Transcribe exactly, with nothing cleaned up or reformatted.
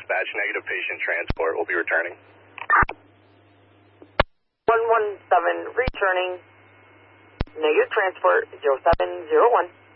dispatch, negative patient transport. We'll be returning. one one seven, returning, negative transport, zero seven zero one.